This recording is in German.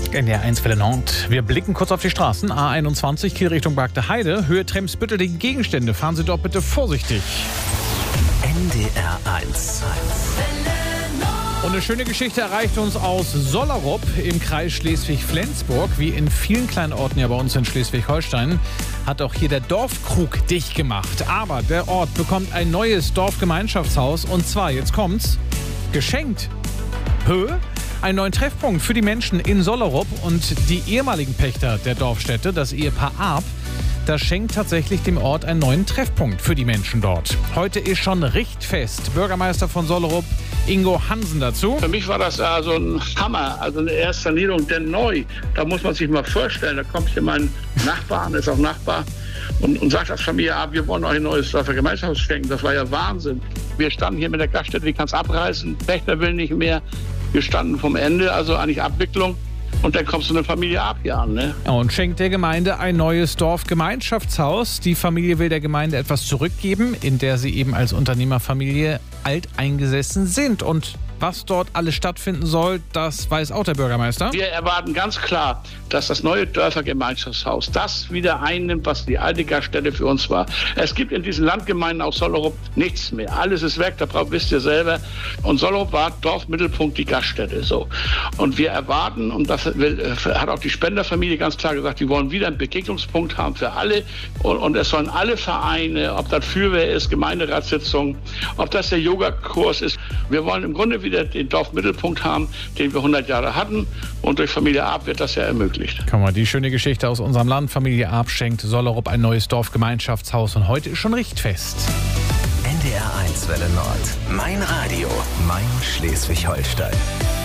NDR 1 Welle Nord. Wir blicken kurz auf die Straßen. A21 Kiel Richtung Bargte Heide. Höhe Tremsbüttel, die Gegenstände. Fahren Sie dort bitte vorsichtig. NDR 1. Und eine schöne Geschichte erreicht uns aus Sollerup im Kreis Schleswig-Flensburg. Wie in vielen kleinen Orten ja bei uns in Schleswig-Holstein hat auch hier der Dorfkrug dicht gemacht. Aber der Ort bekommt ein neues Dorfgemeinschaftshaus und zwar, jetzt kommt's, geschenkt. Einen neuen Treffpunkt für die Menschen in Sollerup und die ehemaligen Pächter der Dorfstätte, das Ehepaar Arp, das schenkt tatsächlich dem Ort einen neuen Treffpunkt für die Menschen dort. Heute ist schon richtfest. Bürgermeister von Sollerup, Ingo Hansen, dazu. Für mich war das also ein Hammer, also eine erste Sanierung, denn neu. Da muss man sich mal vorstellen, da kommt hier mein Nachbar, ist auch Nachbar, und sagt als Familie, wir wollen euch ein neues Gemeinschaftshaus schenken. Das war ja Wahnsinn. Wir standen hier mit der Gaststätte, die kann es abreißen, Pächter will nicht mehr. Wir standen vom Ende, also eigentlich Abwicklung. Und dann kommst du eine Familie ab hier an, ne? Und schenkt der Gemeinde ein neues Dorfgemeinschaftshaus. Die Familie will der Gemeinde etwas zurückgeben, in der sie eben als Unternehmerfamilie alteingesessen sind. Und was dort alles stattfinden soll, das weiß auch der Bürgermeister. Wir erwarten ganz klar, dass das neue Dörfergemeinschaftshaus das wieder einnimmt, was die alte Gaststätte für uns war. Es gibt in diesen Landgemeinden aus Sollerup nichts mehr. Alles ist weg, wisst ihr selber. Und Sollerup war Dorfmittelpunkt, die Gaststätte. So. Und wir erwarten, und das hat auch die Spenderfamilie ganz klar gesagt, die wollen wieder einen Begegnungspunkt haben für alle. Und es sollen alle Vereine, ob das Feuerwehr ist, Gemeinderatssitzungen, ob das der Yogakurs ist. Wir wollen im Grunde wieder den Dorfmittelpunkt haben, den wir 100 Jahre hatten. Und durch Familie Arp wird das ja ermöglicht. Guck mal, die schöne Geschichte aus unserem Land. Familie Arp schenkt Sollerup ein neues Dorfgemeinschaftshaus und heute ist schon richtfest. NDR 1 Welle Nord. Mein Radio, mein Schleswig-Holstein.